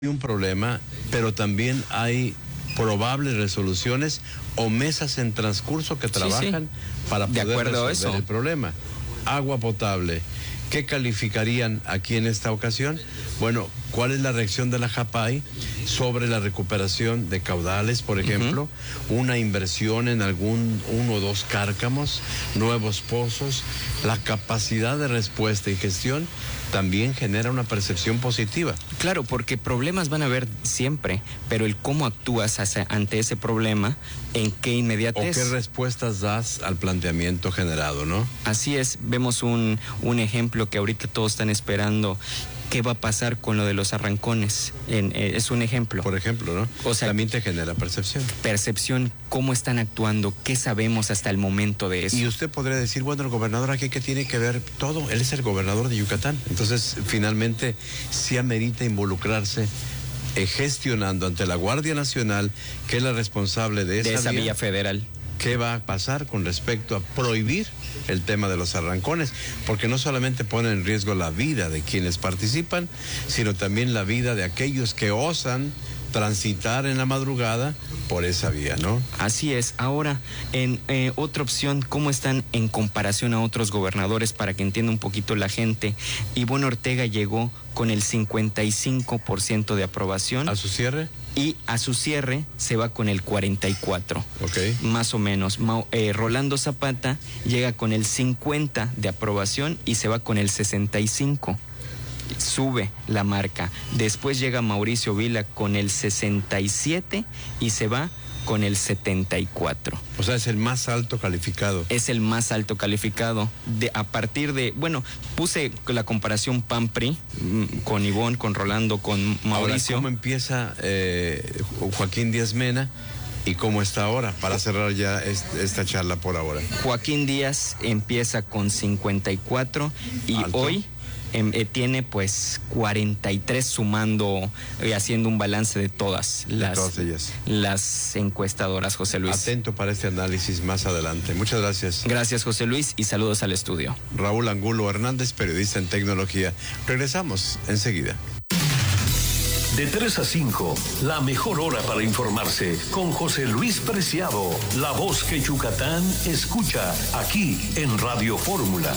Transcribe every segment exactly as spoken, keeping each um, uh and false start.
un problema, pero también hay probables resoluciones o mesas en transcurso que trabajan sí, sí. para poder resolver eso. el problema. Agua potable. ¿Qué calificarían aquí en esta ocasión? Bueno, ¿cuál es la reacción de la JAPAI sobre la recuperación de caudales, por ejemplo? Uh-huh. Una inversión en algún uno o dos cárcamos, nuevos pozos. La capacidad de respuesta y gestión también genera una percepción positiva. Claro, porque problemas van a haber siempre, pero el cómo actúas hacia, ante ese problema, en qué inmediatez. O qué respuestas das al planteamiento generado, ¿no? Así es, vemos un, un ejemplo que ahorita todos están esperando. ¿Qué va a pasar con lo de los arrancones? En, eh, es un ejemplo. Por ejemplo, ¿no? O sea, también te genera percepción. Percepción, cómo están actuando, qué sabemos hasta el momento de eso. Y usted podría decir, bueno, el gobernador aquí, ¿qué tiene que ver todo? Él es el gobernador de Yucatán. Entonces, finalmente, sí amerita involucrarse eh, gestionando ante la Guardia Nacional, que es la responsable de esa, de esa vía, vía federal. ¿Qué va a pasar con respecto a prohibir el tema de los arrancones? Porque no solamente pone en riesgo la vida de quienes participan, sino también la vida de aquellos que osan transitar en la madrugada por esa vía, ¿no? Así es. Ahora, en eh, otra opción, ¿cómo están en comparación a otros gobernadores para que entienda un poquito la gente? Ivonne Ortega llegó con el cincuenta y cinco por ciento de aprobación. ¿A su cierre? Y a su cierre se va con el cuarenta y cuatro. Okay. Más o menos. Ma, eh, Rolando Zapata llega con el cincuenta de aprobación y se va con el sesenta y cinco. Sube la marca. Después llega Mauricio Vila con el sesenta y siete y se va con el setenta y cuatro. O sea, es el más alto calificado. Es el más alto calificado. De, a partir de, bueno, puse la comparación P A N-P R I con Ivonne, con Rolando, con Mauricio. Ahora, ¿cómo empieza eh, Joaquín Díaz Mena y cómo está ahora? Para cerrar ya este, esta charla por ahora. Joaquín Díaz empieza con cincuenta y cuatro y alto. Hoy Eh, tiene pues cuarenta y tres sumando, eh, haciendo un balance de todas las, de todas ellas. las encuestadoras, José Luis. Atento para este análisis más adelante. Muchas gracias. Gracias, José Luis, y saludos al estudio. Raúl Angulo Hernández, periodista en tecnología. Regresamos enseguida. De tres a cinco, la mejor hora para informarse con José Luis Preciado, la voz que Yucatán escucha aquí en Radio Fórmula.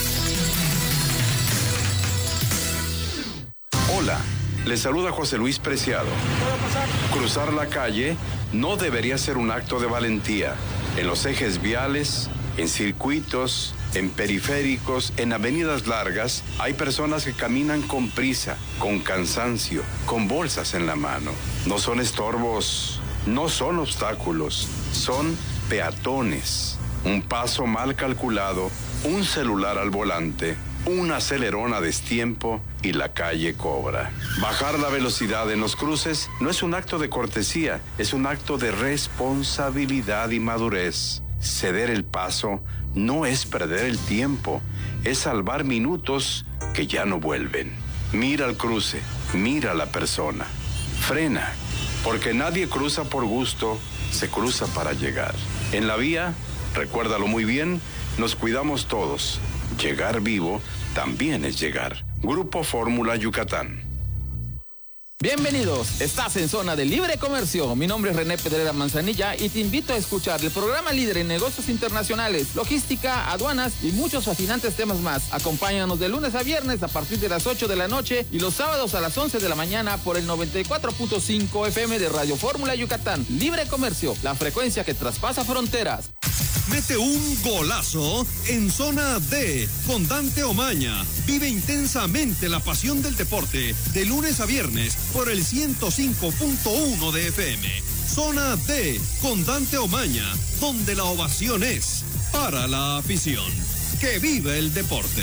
Hola, les saluda José Luis Preciado. Cruzar la calle no debería ser un acto de valentía. En los ejes viales, en circuitos, en periféricos, en avenidas largas, hay personas que caminan con prisa, con cansancio, con bolsas en la mano. No son estorbos, no son obstáculos, son peatones. Un paso mal calculado, un celular al volante, un acelerón a destiempo y la calle cobra. Bajar la velocidad en los cruces no es un acto de cortesía, es un acto de responsabilidad y madurez. Ceder el paso no es perder el tiempo, es salvar minutos que ya no vuelven. Mira el cruce, mira a la persona. Frena, porque nadie cruza por gusto, se cruza para llegar. En la vía, recuérdalo muy bien, nos cuidamos todos. Llegar vivo también es llegar. Grupo Fórmula Yucatán. Bienvenidos, estás en Zona de Libre Comercio. Mi nombre es René Pedrera Manzanilla y te invito a escuchar el programa líder en negocios internacionales, logística, aduanas y muchos fascinantes temas más. Acompáñanos de lunes a viernes a partir de las ocho de la noche y los sábados a las once de la mañana por el noventa y cuatro punto cinco F M de Radio Fórmula Yucatán. Libre Comercio, la frecuencia que traspasa fronteras. Mete un golazo en Zona D con Dante Omaña. Vive intensamente la pasión del deporte de lunes a viernes por el ciento cinco punto uno de F M. Zona D con Dante Omaña, donde la ovación es para la afición. ¡Que vive el deporte!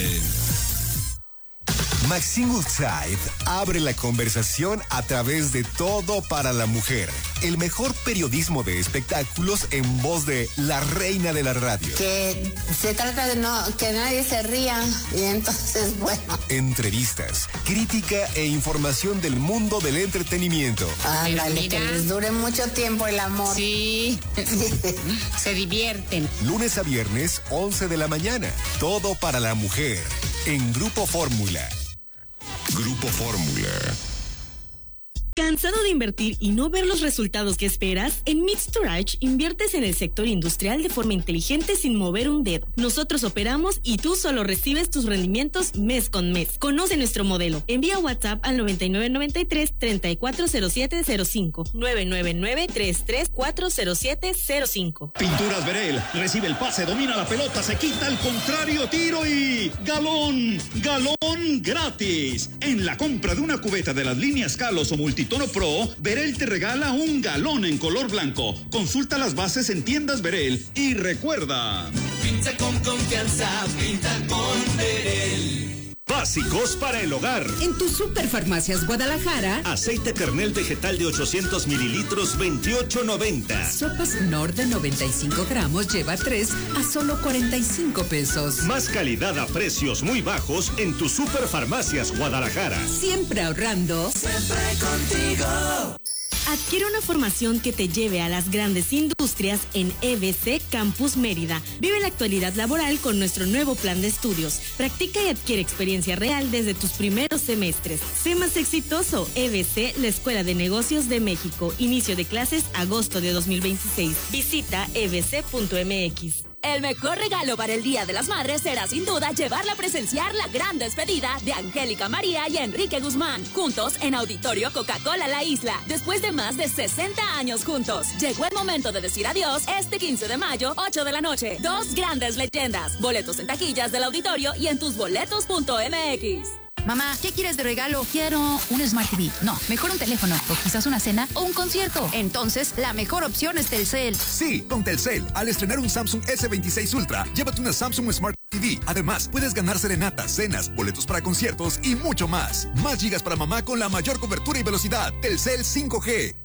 Maxine Woodside abre la conversación a través de Todo para la Mujer. El mejor periodismo de espectáculos en voz de la reina de la radio. Que se trata de no que nadie se ría y entonces, bueno. Entrevistas, crítica e información del mundo del entretenimiento. Ándale, que les dure mucho tiempo el amor. Sí, se divierten. Lunes a viernes, once de la mañana. Todo para la Mujer, en Grupo Fórmula. Grupo Fórmula. ¿Cansado de invertir y no ver los resultados que esperas? En Mid Storage inviertes en el sector industrial de forma inteligente sin mover un dedo. Nosotros operamos y tú solo recibes tus rendimientos mes con mes. Conoce nuestro modelo. Envía WhatsApp al noventa y nueve noventa y tres, treinta y cuatro cero siete cero cinco, nueve nueve nueve, tres tres cuatro cero siete cero cinco. Pinturas Verel, recibe el pase, domina la pelota, se quita al contrario, tiro y galón, galón gratis. En la compra de una cubeta de las líneas Kalos o Multi Tono Pro, Verel te regala un galón en color blanco. Consulta las bases en tiendas Verel y recuerda: pinta con confianza, pinta con Verel. Básicos para el hogar. En tu Superfarmacias Guadalajara, aceite kernel vegetal de ochocientos mililitros, veintiocho noventa. Sopas Nor de noventa y cinco gramos lleva tres a solo cuarenta y cinco pesos. Más calidad a precios muy bajos en tu Superfarmacias Guadalajara. Siempre ahorrando. Siempre contigo. Adquiere una formación que te lleve a las grandes industrias en E B C Campus Mérida. Vive la actualidad laboral con nuestro nuevo plan de estudios. Practica y adquiere experiencia real desde tus primeros semestres. Sé más exitoso. E B C, la Escuela de Negocios de México. Inicio de clases agosto de dos mil veintiséis. Visita e b c punto m x. El mejor regalo para el Día de las Madres será sin duda llevarla a presenciar la gran despedida de Angélica María y Enrique Guzmán, juntos en Auditorio Coca-Cola La Isla. Después de más de sesenta años juntos, llegó el momento de decir adiós este quince de mayo, ocho de la noche. Dos grandes leyendas. Boletos en taquillas del auditorio y en tusboletos punto m x. Mamá, ¿qué quieres de regalo? Quiero un Smart T V. No, mejor un teléfono, o quizás una cena o un concierto. Entonces, la mejor opción es Telcel. Sí, con Telcel. Al estrenar un Samsung ese veintiséis Ultra, llévate una Samsung Smart T V. Además, puedes ganar serenatas, cenas, boletos para conciertos y mucho más. Más gigas para mamá con la mayor cobertura y velocidad. Telcel cinco G.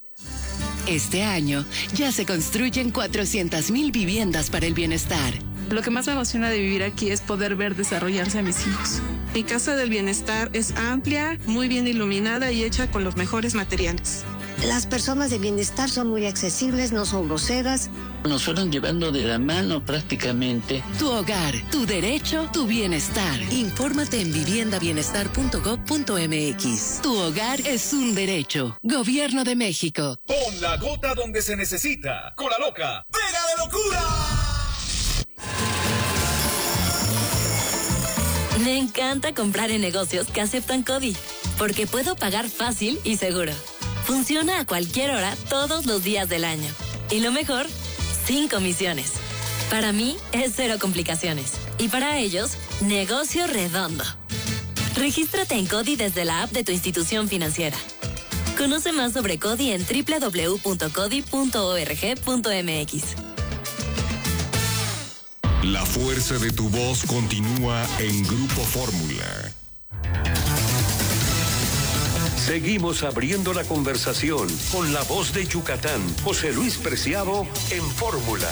Este año ya se construyen cuatrocientas mil viviendas para el bienestar. Lo que más me emociona de vivir aquí es poder ver desarrollarse a mis hijos. Mi casa del bienestar es amplia, muy bien iluminada y hecha con los mejores materiales. Las personas de bienestar son muy accesibles, no son groseras. Nos fueron llevando de la mano prácticamente. Tu hogar, tu derecho, tu bienestar. Infórmate en vivienda bienestar punto gob punto m x. Tu hogar es un derecho. Gobierno de México. Pon la gota donde se necesita. Con la loca. ¡Pega de locura! Me encanta comprar en negocios que aceptan CODI, porque puedo pagar fácil y seguro. Funciona a cualquier hora, todos los días del año. Y lo mejor, sin comisiones. Para mí, es cero complicaciones. Y para ellos, negocio redondo. Regístrate en CODI desde la app de tu institución financiera. Conoce más sobre CODI en doble u doble u doble u punto codi punto org punto m x. La fuerza de tu voz continúa en Grupo Fórmula. Seguimos abriendo la conversación con la voz de Yucatán, José Luis Preciado, en Fórmula.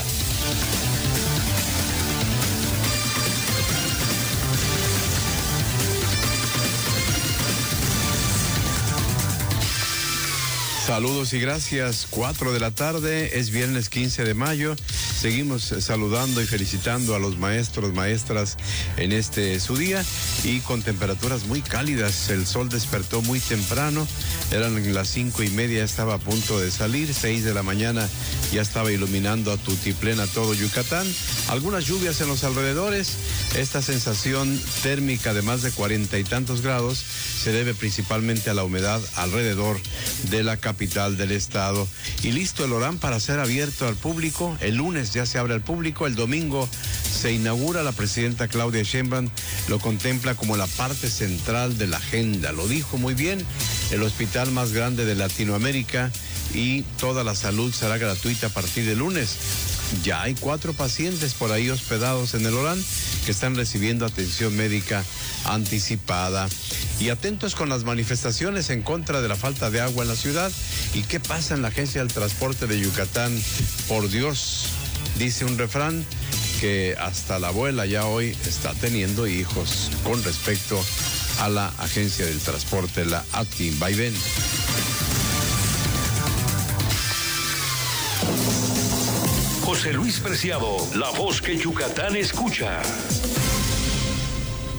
Saludos y gracias. Cuatro de la tarde, es viernes quince de mayo. Seguimos saludando y felicitando a los maestros, maestras en este su día y con temperaturas muy cálidas. El sol despertó muy temprano, eran las cinco y media, estaba a punto de salir, seis de la mañana ya estaba iluminando a tutiplén a todo Yucatán. Algunas lluvias en los alrededores. Esta sensación térmica de más de cuarenta y tantos grados se debe principalmente a la humedad alrededor de la capital del estado. Y listo el Orán para ser abierto al público. El lunes ya se abre al público, el domingo se inaugura. La presidenta Claudia Sheinbaum lo contempla como la parte central de la agenda. Lo dijo muy bien, el hospital más grande de Latinoamérica y toda la salud será gratuita a partir de lunes. Ya hay cuatro pacientes por ahí hospedados en el Orán que están recibiendo atención médica anticipada. Y atentos con las manifestaciones en contra de la falta de agua en la ciudad. ¿Y qué pasa en la Agencia del Transporte de Yucatán? Por Dios, dice un refrán que hasta la abuela ya hoy está teniendo hijos con respecto a la Agencia del Transporte, la A T I. Vaivén. José Luis Preciado, la voz que Yucatán escucha.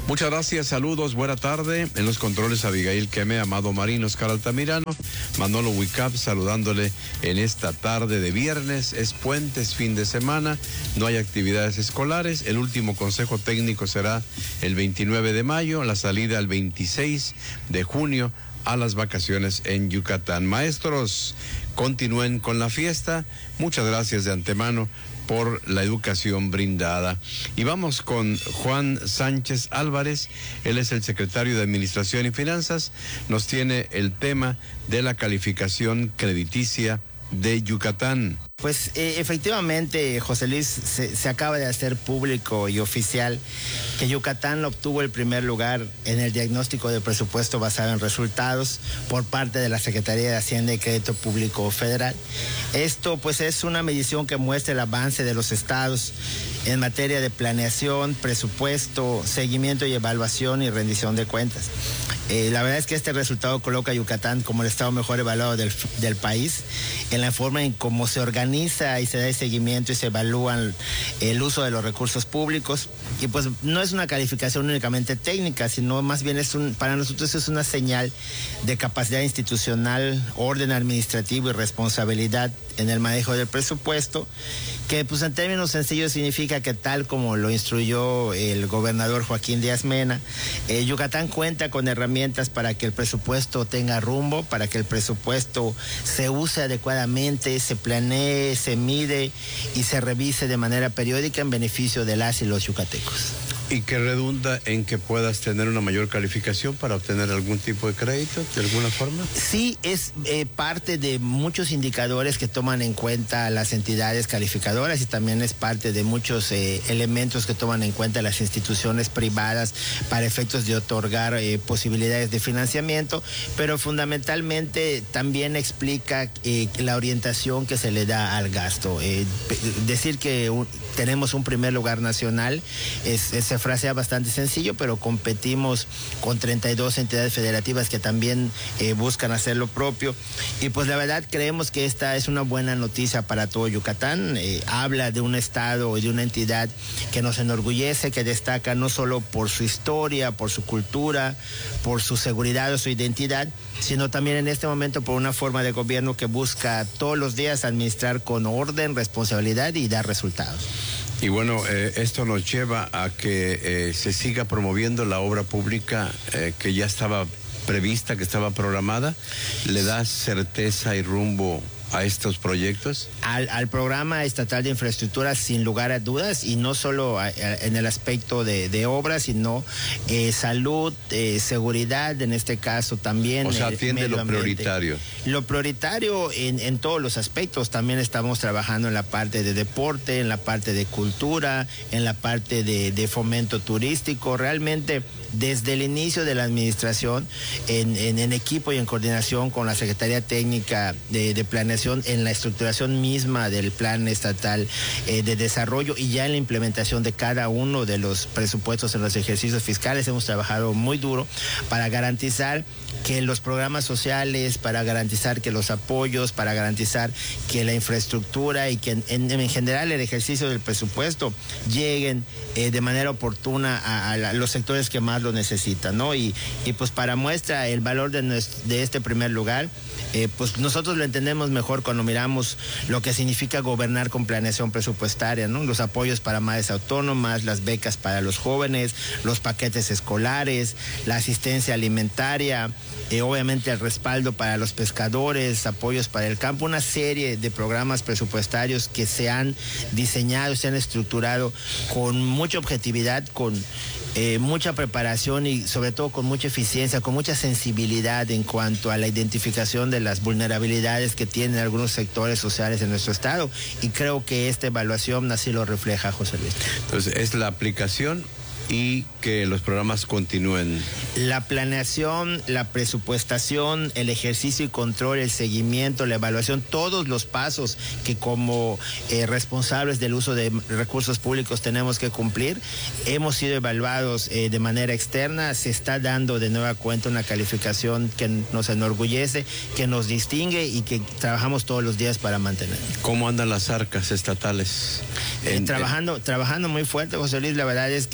Muchas gracias, saludos, buena tarde. En los controles Abigail Queme, Amado Marín, Oscar Altamirano, Manolo Wicap saludándole en esta tarde de viernes. Es puente, es fin de semana, no hay actividades escolares. El último consejo técnico será el veintinueve de mayo, la salida el veintiséis de junio a las vacaciones en Yucatán. Maestros, continúen con la fiesta. Muchas gracias de antemano por la educación brindada. Y vamos con Juan Sánchez Álvarez, él es el secretario de Administración y Finanzas, nos tiene el tema de la calificación crediticia de Yucatán. Pues eh, efectivamente, José Luis, se, se acaba de hacer público y oficial que Yucatán obtuvo el primer lugar en el diagnóstico de presupuesto basado en resultados por parte de la Secretaría de Hacienda y Crédito Público Federal. Esto pues es una medición que muestra el avance de los estados en materia de planeación, presupuesto, seguimiento y evaluación y rendición de cuentas. Eh, la verdad es que este resultado coloca a Yucatán como el estado mejor evaluado del, del país en la forma en cómo se organiza y se da el seguimiento y se evalúan el uso de los recursos públicos. Y pues no es una calificación únicamente técnica, sino más bien es un, para nosotros es una señal de capacidad institucional, orden administrativo y responsabilidad en el manejo del presupuesto, que pues en términos sencillos significa que tal como lo instruyó el gobernador Joaquín Díaz Mena, eh, Yucatán cuenta con herramientas para que el presupuesto tenga rumbo, para que el presupuesto se use adecuadamente, se planee, se mide y se revise de manera periódica en beneficio de las y los yucatecos. ¿Y que redunda en que puedas tener una mayor calificación para obtener algún tipo de crédito, de alguna forma? Sí, es eh, parte de muchos indicadores que toman en cuenta las entidades calificadoras y también es parte de muchos eh, elementos que toman en cuenta las instituciones privadas para efectos de otorgar eh, posibilidades de financiamiento, pero fundamentalmente también explica eh, la orientación que se le da al gasto. Eh, decir que un, tenemos un primer lugar nacional es, es frasea bastante sencillo, pero competimos con treinta y dos entidades federativas que también eh, buscan hacer lo propio y pues la verdad creemos que esta es una buena noticia para todo Yucatán. Eh, habla de un estado y de una entidad que nos enorgullece, que destaca no solo por su historia, por su cultura, por su seguridad o su identidad, sino también en este momento por una forma de gobierno que busca todos los días administrar con orden, responsabilidad y dar resultados. Y bueno, eh, esto nos lleva a que eh, se siga promoviendo la obra pública eh, que ya estaba prevista, que estaba programada. ¿Le da certeza y rumbo a estos proyectos? Al, al programa estatal de infraestructura, sin lugar a dudas, y no solo a, a, en el aspecto de, de obras, sino eh, salud, eh, seguridad, en este caso también. O sea, atiende lo prioritario. Lo prioritario en, en todos los aspectos. También estamos trabajando en la parte de deporte, en la parte de cultura, en la parte de, de fomento turístico. Realmente, desde el inicio de la administración, en, en, en equipo y en coordinación con la Secretaría Técnica de, de Planeación, en la estructuración misma del plan estatal eh, de desarrollo y ya en la implementación de cada uno de los presupuestos en los ejercicios fiscales, hemos trabajado muy duro para garantizar que los programas sociales, para garantizar que los apoyos, para garantizar que la infraestructura y que en, en, en general el ejercicio del presupuesto lleguen eh, de manera oportuna a, a, la, a los sectores que más lo necesitan, ¿no? Y, y pues para muestra el valor de, nuestro, de este primer lugar, eh, pues nosotros lo entendemos mejor cuando miramos lo que significa gobernar con planeación presupuestaria, ¿no? Los apoyos para madres autónomas, las becas para los jóvenes, los paquetes escolares, la asistencia alimentaria, eh, obviamente el respaldo para los pescadores, apoyos para el campo, una serie de programas presupuestarios que se han diseñado, se han estructurado con mucha objetividad, con Eh, mucha preparación y sobre todo con mucha eficiencia, con mucha sensibilidad en cuanto a la identificación de las vulnerabilidades que tienen algunos sectores sociales en nuestro estado y creo que esta evaluación así lo refleja, José Luis. Entonces es la aplicación y que los programas continúen. La planeación, la presupuestación, el ejercicio y control, el seguimiento, la evaluación, todos los pasos que como eh, responsables del uso de recursos públicos tenemos que cumplir. Hemos sido evaluados eh, de manera externa, se está dando de nueva cuenta una calificación que nos enorgullece, que nos distingue y que trabajamos todos los días para mantener. ¿Cómo andan las arcas estatales? Eh, en, trabajando, en... trabajando muy fuerte, José Luis, la verdad es que eh,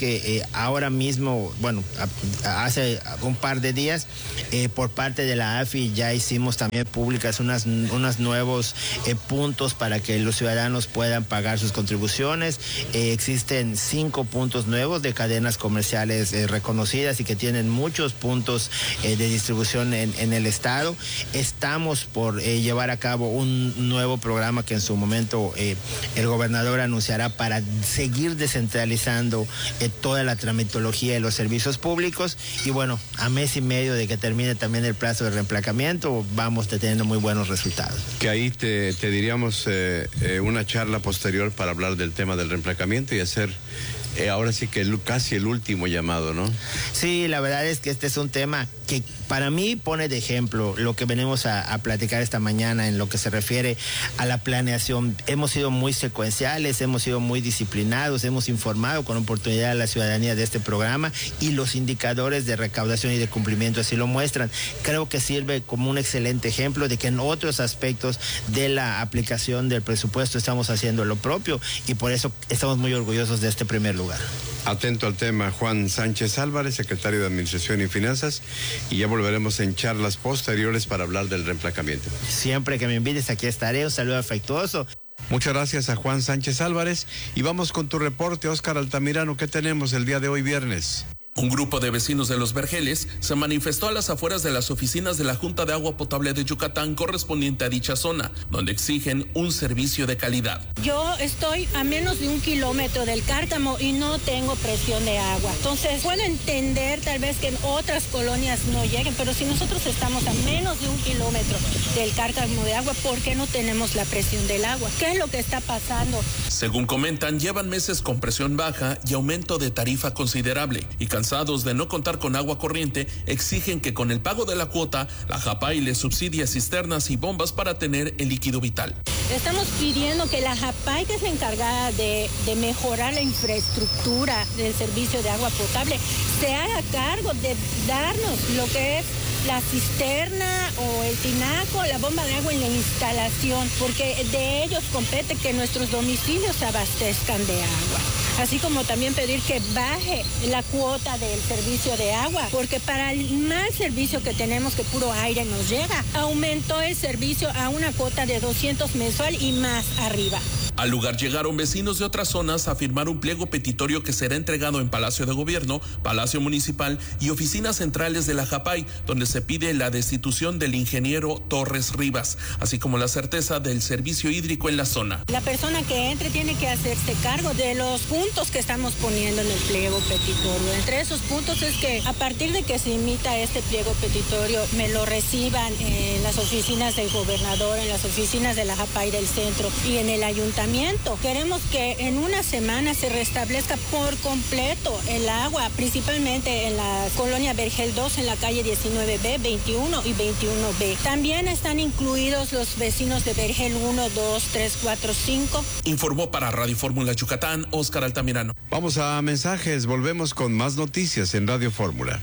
ahora mismo, bueno, a, hace un par de días, eh, por parte de la A F I ya hicimos también públicas unas, unos nuevos eh, puntos para que los ciudadanos puedan pagar sus contribuciones. Eh, existen cinco puntos nuevos de cadenas comerciales eh, reconocidas y que tienen muchos puntos eh, de distribución en, en el estado. Estamos por eh, llevar a cabo un nuevo programa que en su momento eh, el gobernador anunciará para seguir descentralizando eh, toda la tramitología de los servicios públicos. Y bueno, a mes y medio de que termine también el plazo de reemplacamiento, vamos teniendo muy buenos resultados. Que ahí te, te diríamos eh, eh, una charla posterior para hablar del tema del reemplacamiento y hacer eh, ahora sí que el, casi el último llamado, ¿no? Sí, la verdad es que este es un tema que para mí pone de ejemplo lo que venimos a, a platicar esta mañana en lo que se refiere a la planeación. Hemos sido muy secuenciales, hemos sido muy disciplinados, hemos informado con oportunidad a la ciudadanía de este programa y los indicadores de recaudación y de cumplimiento así lo muestran. Creo que sirve como un excelente ejemplo de que en otros aspectos de la aplicación del presupuesto estamos haciendo lo propio y por eso estamos muy orgullosos de este primer lugar. Atento al tema, Juan Sánchez Álvarez, secretario de Administración y Finanzas, y ya volveremos en charlas posteriores para hablar del reemplacamiento. Siempre que me invites aquí estaré, un saludo afectuoso. Muchas gracias a Juan Sánchez Álvarez y vamos con tu reporte, Óscar Altamirano. ¿Qué tenemos el día de hoy viernes? Un grupo de vecinos de Los Vergeles se manifestó a las afueras de las oficinas de la Junta de Agua Potable de Yucatán correspondiente a dicha zona, donde exigen un servicio de calidad. Yo estoy a menos de un kilómetro del Cárcamo y no tengo presión de agua. Entonces, puedo entender tal vez que en otras colonias no lleguen, pero si nosotros estamos a menos de un kilómetro del Cárcamo de agua, ¿por qué no tenemos la presión del agua? ¿Qué es lo que está pasando? Según comentan, llevan meses con presión baja y aumento de tarifa considerable y cansados de no contar con agua corriente, exigen que con el pago de la cuota, la JAPAI les subsidie cisternas y bombas para tener el líquido vital. Estamos pidiendo que la JAPAI, que es la encargada de, de mejorar la infraestructura del servicio de agua potable, se haga cargo de darnos lo que es la cisterna o el tinaco, la bomba de agua en la instalación, porque de ellos compete que nuestros domicilios se abastezcan de agua. Así como también pedir que baje la cuota del servicio de agua, porque para el mal servicio que tenemos, que puro aire nos llega, aumentó el servicio a una cuota de doscientos mensual y más arriba. Al lugar llegaron vecinos de otras zonas a firmar un pliego petitorio que será entregado en Palacio de Gobierno, Palacio Municipal y oficinas centrales de la JAPAI, donde se pide la destitución del ingeniero Torres Rivas, así como la certeza del servicio hídrico en la zona. La persona que entre tiene que hacerse cargo de los puntos que estamos poniendo en el pliego petitorio. Entre esos puntos es que a partir de que se emita este pliego petitorio, me lo reciban en las oficinas del gobernador, en las oficinas de la JAPAI del centro y en el ayuntamiento. Queremos que en una semana se restablezca por completo el agua, principalmente en la colonia Vergel dos, en la calle diecinueve B, veintiuno y veintiuno B. También están incluidos los vecinos de Vergel uno, dos, tres, cuatro, cinco. Informó para Radio Fórmula Yucatán, Óscar Altamirano. Vamos a mensajes, volvemos con más noticias en Radio Fórmula.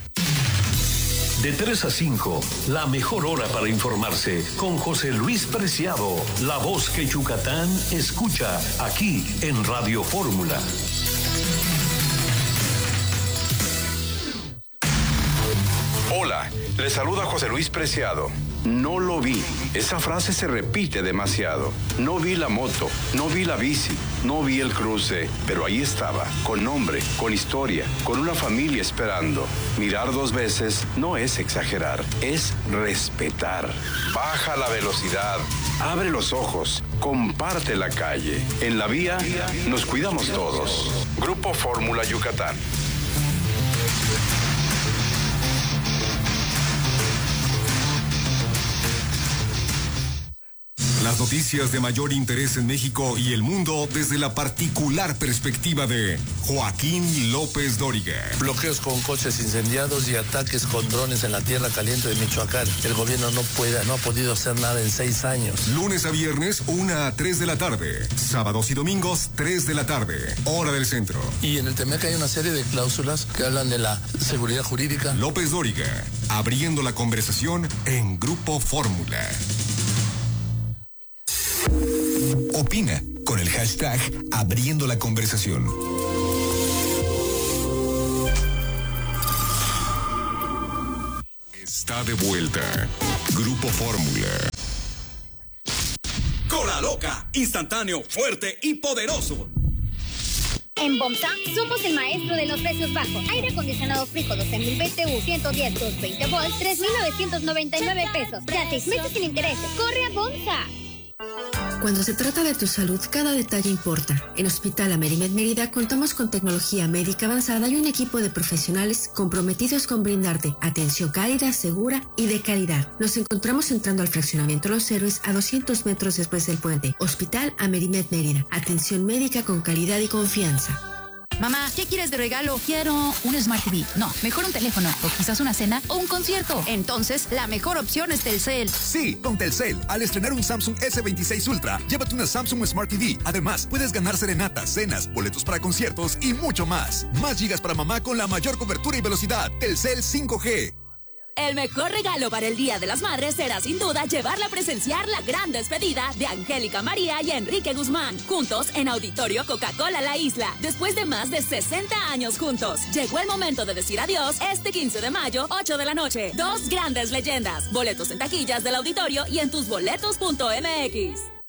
De tres a cinco, la mejor hora para informarse con José Luis Preciado, la voz que Yucatán escucha aquí en Radio Fórmula. Hola, le saluda José Luis Preciado. No lo vi. Esa frase se repite demasiado. No vi la moto, no vi la bici, no vi el cruce, pero ahí estaba, con nombre, con historia, con una familia esperando. Mirar dos veces no es exagerar, es respetar. Baja la velocidad, abre los ojos, comparte la calle. En la vía nos cuidamos todos. Grupo Fórmula Yucatán. Las noticias de mayor interés en México y el mundo desde la particular perspectiva de Joaquín López Dóriga. Bloqueos con coches incendiados y ataques con drones en la tierra caliente de Michoacán. El gobierno no puede, no ha podido hacer nada en seis años. Lunes a viernes, una a tres de la tarde. Sábados y domingos, tres de la tarde. Hora del centro. Y en el Temec hay una serie de cláusulas que hablan de la seguridad jurídica. López Dóriga, abriendo la conversación en Grupo Fórmula. Opina con el hashtag Abriendo la Conversación. está de vuelta. Grupo Fórmula. Cola Loca, instantáneo, fuerte y poderoso. En Bomsa somos el maestro de los precios bajos. Aire acondicionado Frijo doce mil B T U ciento diez doscientos veinte volts, tres mil novecientos noventa y nueve pesos. Ya seis meses sin intereses. ¡Corre a Bomsa! Cuando se trata de tu salud, cada detalle importa. En Hospital Amerimed Mérida contamos con tecnología médica avanzada y un equipo de profesionales comprometidos con brindarte atención cálida, segura y de calidad. Nos encontramos entrando al fraccionamiento Los Héroes a doscientos metros después del puente. Hospital Amerimed Mérida. Atención médica con calidad y confianza. Mamá, ¿qué quieres de regalo? Quiero un Smart T V. No, mejor un teléfono, o quizás una cena o un concierto. Entonces, la mejor opción es Telcel. Sí, con Telcel, al estrenar un Samsung ese veintiséis Ultra, llévate una Samsung Smart T V. Además, puedes ganar serenatas, cenas, boletos para conciertos y mucho más. Más gigas para mamá con la mayor cobertura y velocidad. Telcel cinco G. El mejor regalo para el Día de las Madres será sin duda llevarla a presenciar la gran despedida de Angélica María y Enrique Guzmán, juntos en Auditorio Coca-Cola La Isla. Después de más de sesenta años juntos, llegó el momento de decir adiós este quince de mayo, ocho de la noche. Dos grandes leyendas. Boletos en taquillas del auditorio y en tus boletos punto m x.